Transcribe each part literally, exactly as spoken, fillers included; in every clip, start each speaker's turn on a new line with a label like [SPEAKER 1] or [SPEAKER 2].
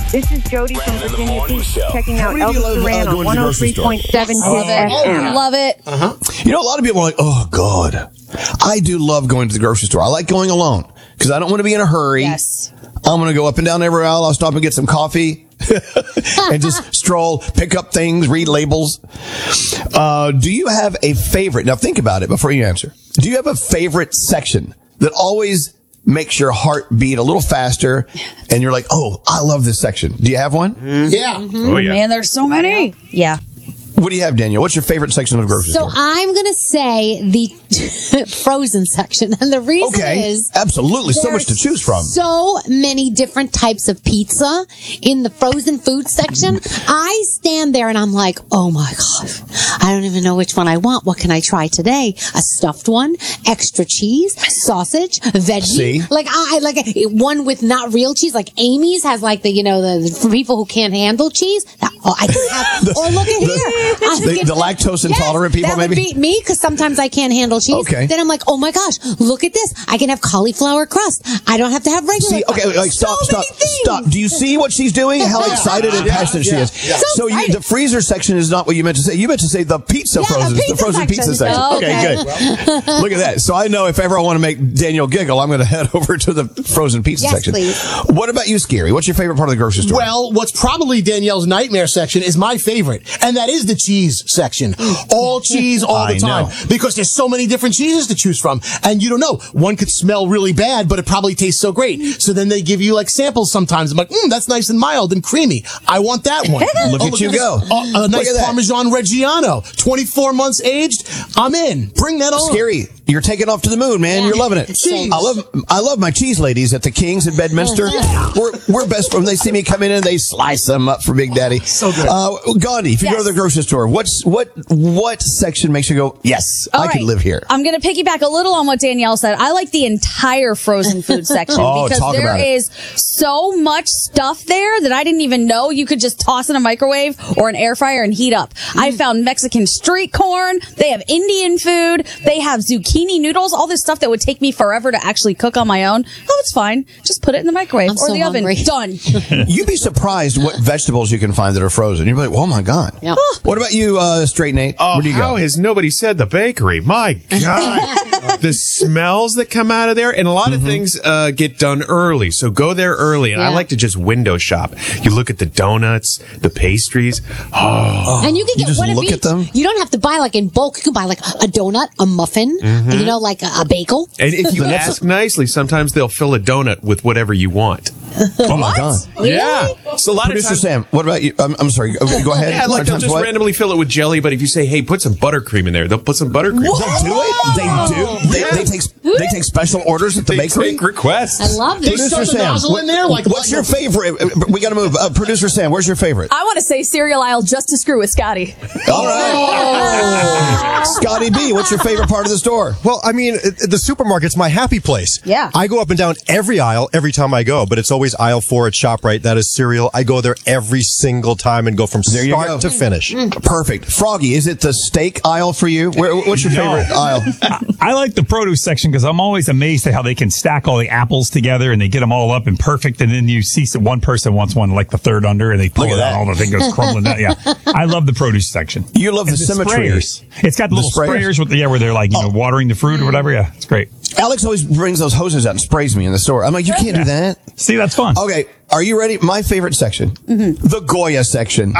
[SPEAKER 1] This is Jody from Virginia Beach, checking out
[SPEAKER 2] many of you
[SPEAKER 1] Elvis
[SPEAKER 2] love, uh,
[SPEAKER 1] Duran on
[SPEAKER 2] going to the
[SPEAKER 1] one oh
[SPEAKER 2] grocery
[SPEAKER 1] three
[SPEAKER 2] store?
[SPEAKER 1] point seven
[SPEAKER 3] Love
[SPEAKER 1] F M.
[SPEAKER 3] it. Love it.
[SPEAKER 2] Uh-huh.
[SPEAKER 4] You know, a lot of people are like, oh, God. I do love going to the grocery store. I like going alone because I don't want to be in a hurry.
[SPEAKER 3] Yes.
[SPEAKER 4] I'm going to go up and down every aisle. I'll stop and get some coffee and just stroll, pick up things, read labels. Uh, do you have a favorite? Now, think about it before you answer. Do you have a favorite section that always makes your heart beat a little faster and you're like, oh, I love this section? Do you have one?
[SPEAKER 2] Mm-hmm. Yeah.
[SPEAKER 5] Oh, yeah.
[SPEAKER 3] Man, there's so many. Yeah.
[SPEAKER 4] What do you have, Daniel? What's your favorite section of the grocery
[SPEAKER 6] So
[SPEAKER 4] store?
[SPEAKER 6] I'm going to say the frozen section. And the reason
[SPEAKER 4] Okay,
[SPEAKER 6] is...
[SPEAKER 4] absolutely. So much to
[SPEAKER 6] there's
[SPEAKER 4] choose from.
[SPEAKER 6] So many different types of pizza in the frozen food section. I stand there and I'm like, oh my gosh, I don't even know which one I want. What can I try today? A stuffed one, extra cheese, sausage, veggie.
[SPEAKER 4] See?
[SPEAKER 6] Like I like one with not real cheese. Like Amy's has like the, you know, the, the for people who can't handle cheese. That, oh, I can have,
[SPEAKER 4] The-
[SPEAKER 6] or look at
[SPEAKER 4] the-
[SPEAKER 6] here. I
[SPEAKER 4] the-
[SPEAKER 6] can-
[SPEAKER 4] the lactose
[SPEAKER 6] Yes,
[SPEAKER 4] intolerant people,
[SPEAKER 6] that
[SPEAKER 4] maybe?
[SPEAKER 6] would be me because sometimes I can't handle cheese.
[SPEAKER 4] Okay.
[SPEAKER 6] Then I'm like, oh my gosh, look at this. I can have cauliflower crust. I don't have to have regular
[SPEAKER 4] See, okay,
[SPEAKER 6] crust.
[SPEAKER 4] like stop,
[SPEAKER 6] so
[SPEAKER 4] stop,
[SPEAKER 6] many things.
[SPEAKER 4] stop. Do you see what she's doing? How excited and
[SPEAKER 2] Yeah,
[SPEAKER 4] passionate
[SPEAKER 2] yeah,
[SPEAKER 4] she is.
[SPEAKER 2] yeah.
[SPEAKER 6] So
[SPEAKER 4] So you,
[SPEAKER 6] excited.
[SPEAKER 4] the freezer section is not what you meant to say. You meant to say the pizza
[SPEAKER 6] Yeah, the
[SPEAKER 4] frozen, the,
[SPEAKER 6] pizza
[SPEAKER 4] frozen pizza
[SPEAKER 6] section.
[SPEAKER 4] section.
[SPEAKER 6] Oh,
[SPEAKER 4] okay,
[SPEAKER 6] okay.
[SPEAKER 4] good. Look at that. So I know if ever I want to make Daniel giggle, I'm going to head over to the frozen pizza
[SPEAKER 6] Yes,
[SPEAKER 4] section.
[SPEAKER 6] please.
[SPEAKER 4] What about you, Scary? What's your favorite part of the grocery store?
[SPEAKER 2] Well, what's probably Danielle's nightmare section is my favorite, and that is the cheese section. All cheese all the
[SPEAKER 4] I
[SPEAKER 2] time.
[SPEAKER 4] know.
[SPEAKER 2] Because there's so many different cheeses to choose from, and you don't know. One could smell really bad, but it probably tastes so great. So then they give you like samples sometimes. I'm like, mm, that's nice and mild and creamy. I want that one.
[SPEAKER 4] Look at you
[SPEAKER 2] this.
[SPEAKER 4] go.
[SPEAKER 2] Oh, a
[SPEAKER 4] Look
[SPEAKER 2] nice
[SPEAKER 4] at that.
[SPEAKER 2] Parmesan Reggiano, twenty-four months aged. I'm in. Bring that on.
[SPEAKER 4] Scary. You're taking off to the moon, man.
[SPEAKER 6] Yeah.
[SPEAKER 4] You're loving it.
[SPEAKER 2] Cheese.
[SPEAKER 4] I love, I love my cheese ladies at the Kings in Bedminster. we're, we're best friends. They see me come in and they slice them up for Big Daddy.
[SPEAKER 2] So good.
[SPEAKER 4] Uh, Gandhi, if you
[SPEAKER 3] Yes.
[SPEAKER 4] go to the grocery store, what's, what, what section makes you go, yes,
[SPEAKER 3] All
[SPEAKER 4] I
[SPEAKER 3] right.
[SPEAKER 4] could live here?
[SPEAKER 3] I'm going to piggyback a little on what Danielle said. I like the entire frozen food section
[SPEAKER 4] Oh,
[SPEAKER 3] because
[SPEAKER 4] talk
[SPEAKER 3] there
[SPEAKER 4] about it.
[SPEAKER 3] is so much stuff there that I didn't even know you could just toss in a microwave or an air fryer and heat up. I found Mexican street corn. They have Indian food. They have zucchini noodles, all this stuff that would take me forever to actually cook on my own. Oh, it's fine. Just put it in the microwave
[SPEAKER 6] I'm
[SPEAKER 3] or
[SPEAKER 6] so
[SPEAKER 3] the oven.
[SPEAKER 6] hungry.
[SPEAKER 3] Done.
[SPEAKER 4] You'd be surprised what vegetables you can find that are frozen. You'd be like, oh my God.
[SPEAKER 6] Yeah.
[SPEAKER 4] What about you, uh, Straight Nate?
[SPEAKER 5] Oh,
[SPEAKER 4] Where do you
[SPEAKER 5] how
[SPEAKER 4] go?
[SPEAKER 5] has nobody said the bakery? My God. The smells that come out of there. And a lot of things uh, get done early. So go there early. And I
[SPEAKER 6] Yeah.
[SPEAKER 5] like to just window shop. You look at the donuts, the pastries. Oh,
[SPEAKER 6] And you can
[SPEAKER 4] You
[SPEAKER 6] get
[SPEAKER 4] just
[SPEAKER 6] one of
[SPEAKER 4] look
[SPEAKER 6] each.
[SPEAKER 4] at them?
[SPEAKER 6] You don't have to buy like in bulk. You can buy like a donut, a muffin, you know, like a, a bagel.
[SPEAKER 5] and if you ask nicely, sometimes they'll fill a donut with whatever you want.
[SPEAKER 4] Oh my God.
[SPEAKER 5] Yeah. So a lot
[SPEAKER 4] Producer
[SPEAKER 5] of times,
[SPEAKER 4] Sam, what about you? I'm, I'm sorry. Go go ahead.
[SPEAKER 5] yeah, like they'll
[SPEAKER 4] Sometimes
[SPEAKER 5] just
[SPEAKER 4] what?
[SPEAKER 5] randomly fill it with jelly. But if you say, hey, put some buttercream in there, they'll put some buttercream.
[SPEAKER 4] They do it? They do? They, they take they take special orders at the
[SPEAKER 5] They
[SPEAKER 4] bakery?
[SPEAKER 5] take requests.
[SPEAKER 6] I love
[SPEAKER 2] They
[SPEAKER 6] this.
[SPEAKER 2] shove the nozzle in there like
[SPEAKER 4] what's your favorite? We got to move. Uh, Producer Sam, where's your favorite?
[SPEAKER 7] I want to say cereal aisle just to screw with Scotty.
[SPEAKER 4] All right. Scotty B, what's your favorite part of the store?
[SPEAKER 8] Well, I mean, it- the supermarket's my happy place.
[SPEAKER 3] Yeah.
[SPEAKER 8] I go up and down every aisle every time I go, but it's always aisle four at ShopRite. That is cereal. I go there every single time and go from
[SPEAKER 4] There you go.
[SPEAKER 8] start to finish.
[SPEAKER 4] Perfect. Froggy, is it the steak aisle for you? Where, what's your
[SPEAKER 9] No.
[SPEAKER 4] favorite aisle?
[SPEAKER 9] I like the produce section because I'm always amazed at how they can stack all the apples together and they get them all up and perfect. And then you see some, one person wants one like the third under and they pull
[SPEAKER 4] Look at
[SPEAKER 9] it out.
[SPEAKER 4] that.
[SPEAKER 9] All the thing goes crumbling down. Yeah. I love the produce section.
[SPEAKER 4] You love the
[SPEAKER 9] And
[SPEAKER 4] symmetry.
[SPEAKER 9] sprayers. It's got the,
[SPEAKER 4] The
[SPEAKER 9] little
[SPEAKER 4] sprayers?
[SPEAKER 9] sprayers, with the, yeah, where they're like, you know, watering the fruit or whatever. Yeah. It's great.
[SPEAKER 4] Alex always brings those hoses out and sprays me in the store. I'm like, you can't do that.
[SPEAKER 9] See, that's fun.
[SPEAKER 4] Okay, are you ready? My favorite section,
[SPEAKER 6] Mm-hmm.
[SPEAKER 4] the Goya section.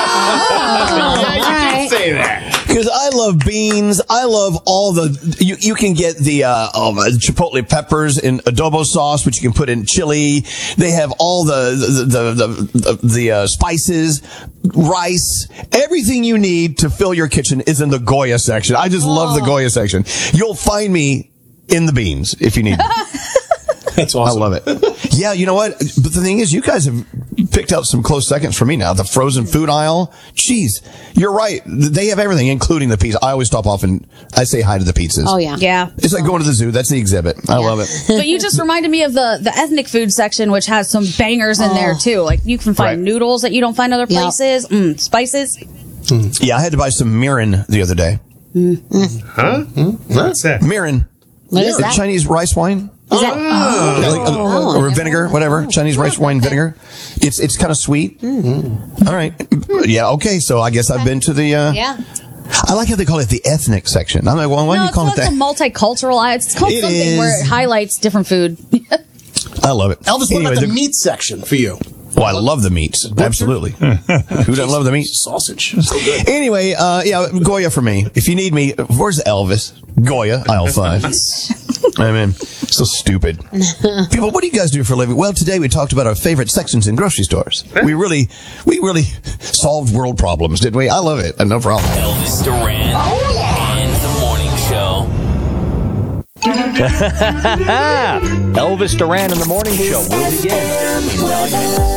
[SPEAKER 5] Yeah, you
[SPEAKER 6] Alright.
[SPEAKER 5] did say that.
[SPEAKER 4] Because I love beans. I love all the, you, you can get the, uh, oh, the chipotle peppers in adobo sauce, which you can put in chili. They have all the, the, the, the, the, the uh, spices, rice, everything you need to fill your kitchen is in the Goya section. I just love the Goya section. You'll find me in the beans if you need me.
[SPEAKER 2] That's awesome.
[SPEAKER 4] I love it. Yeah, you know what? But the thing is, you guys have picked out some close seconds for me now. The frozen food aisle. Jeez, you're right. They have everything, including the pizza. I always stop off and I say hi to the pizzas.
[SPEAKER 6] Oh, yeah.
[SPEAKER 3] Yeah.
[SPEAKER 4] It's like going to the zoo. That's the exhibit. I love it.
[SPEAKER 3] But you just reminded me of the, the ethnic food section, which has some bangers in there too. Like you can find
[SPEAKER 4] Right.
[SPEAKER 3] noodles that you don't find other
[SPEAKER 6] Yep.
[SPEAKER 3] places, mm, spices.
[SPEAKER 4] Yeah, I had to buy some mirin the other day.
[SPEAKER 5] Huh? What's that?
[SPEAKER 4] Mirin.
[SPEAKER 6] What is
[SPEAKER 4] The
[SPEAKER 6] that?
[SPEAKER 4] Chinese rice wine.
[SPEAKER 6] Is that,
[SPEAKER 4] Oh. Yeah, like, uh,
[SPEAKER 6] Oh.
[SPEAKER 4] or vinegar, whatever. Chinese rice wine vinegar. It's it's kind of sweet. Mm. All right. Yeah. Okay. So I guess I've been to the. Uh,
[SPEAKER 6] yeah.
[SPEAKER 4] I like how they call it the ethnic section. I'm like, well, why
[SPEAKER 3] no,
[SPEAKER 4] do you
[SPEAKER 3] it's
[SPEAKER 4] call it
[SPEAKER 3] called
[SPEAKER 4] that?
[SPEAKER 3] the multicultural aisle. It's called
[SPEAKER 4] It
[SPEAKER 3] something
[SPEAKER 4] is.
[SPEAKER 3] where it highlights different food.
[SPEAKER 4] I love it.
[SPEAKER 2] Elvis, what
[SPEAKER 4] Anyway,
[SPEAKER 2] about the
[SPEAKER 4] the-
[SPEAKER 2] meat section for you?
[SPEAKER 4] Oh, I love the meats. Absolutely. Who doesn't love the meat?
[SPEAKER 2] Sausage. So good.
[SPEAKER 4] Anyway, uh, yeah, Goya for me. If you need me, where's Elvis? Goya, aisle five. I mean, so stupid. People, what do you guys do for a living? Well, today we talked about our favorite sections in grocery stores. We really, we really solved world problems, didn't we? I love it. No problem.
[SPEAKER 10] Elvis Duran and the Morning Show.
[SPEAKER 11] Elvis Duran and the Morning Show will begin in nine minutes.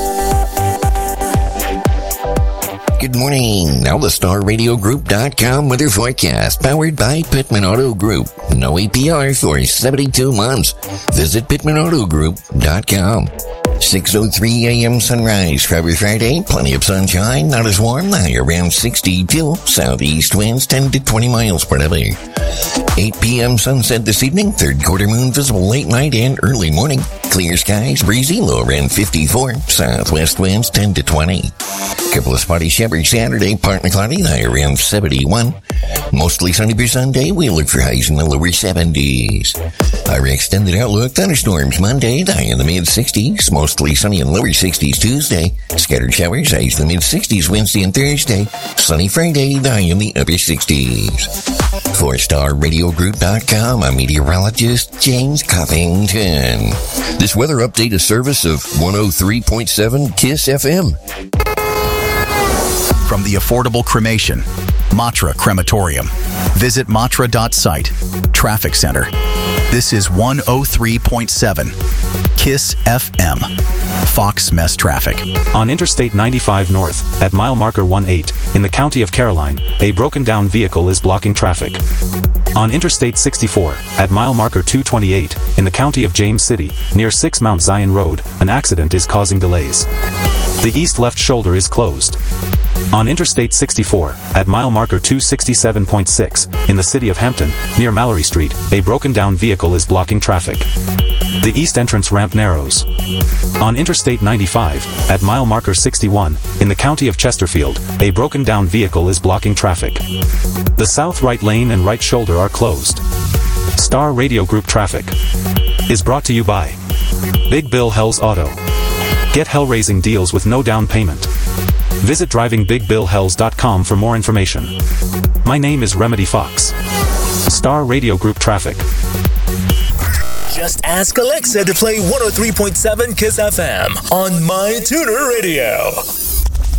[SPEAKER 12] Good morning. Now the Star Radio Group dot com weather forecast powered by Pittman Auto Group. No A P R for seventy-two months. Visit Pittman Auto Group dot com. six oh three a.m. sunrise Friday, Friday. Plenty of sunshine, not as warm. The high around sixty-two. Southeast winds ten to twenty miles per hour. eight p.m. sunset this evening. Third quarter moon visible late night and early morning. Clear skies, breezy, low around fifty-four. Southwest winds ten to twenty. Couple of spotty showers Saturday, partly cloudy, high around seventy-one. Mostly sunny for Sunday. We look for highs in the lower seventies. Our extended outlook, thunderstorms Monday, the high in the mid-sixties. Mostly sunny and lower sixties Tuesday. Scattered showers, highs in the mid-sixties Wednesday and Thursday. Sunny Friday, the high in the upper sixties. For Star Radio Group dot com, I'm meteorologist James Covington. This weather update is service of one oh three point seven KISS F M.
[SPEAKER 13] From the affordable cremation, Matra Crematorium. Visit matra dot site. Traffic Center. This is one oh three point seven KISS F M. Fox Mess Traffic.
[SPEAKER 14] On Interstate ninety-five North, at mile marker one eight, in the county of Caroline, a broken-down vehicle is blocking traffic. On Interstate sixty-four, at mile marker two twenty-eight, in the county of James City, near six Mount Zion Road, an accident is causing delays. The east left shoulder is closed. On Interstate sixty-four, at mile marker two sixty-seven point six, in the city of Hampton, near Mallory Street, a broken-down vehicle is blocking traffic. The east entrance ramp narrows. On Interstate ninety-five, at mile marker sixty-one, in the county of Chesterfield, a broken-down vehicle is blocking traffic. The south right lane and right shoulder are closed. Star Radio Group Traffic is brought to you by Big Bill Hell's Auto. Get hell-raising deals with no down payment. Visit driving big bill hells dot com for more information. My name is Remedy Fox. Star Radio Group Traffic.
[SPEAKER 10] Just ask Alexa to play one oh three point seven KISS F M on My Tuner Radio.